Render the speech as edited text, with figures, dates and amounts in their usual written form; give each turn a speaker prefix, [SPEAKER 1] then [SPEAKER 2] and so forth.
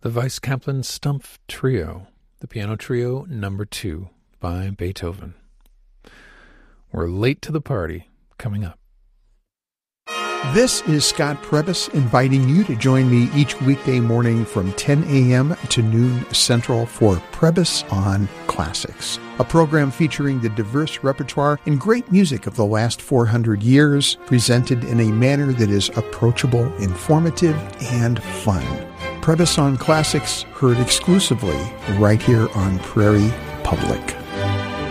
[SPEAKER 1] The Weiss-Kaplan Stumpf Trio, the Piano Trio No. 2 by Beethoven. We're late to the party, coming up.
[SPEAKER 2] This is Scott Prebys inviting you to join me each weekday morning from 10 a.m. to noon Central for Prebys on Classics, a program featuring the diverse repertoire and great music of the last 400 years, presented in a manner that is approachable, informative, and fun. Prebys on Classics, heard exclusively right here on Prairie Public.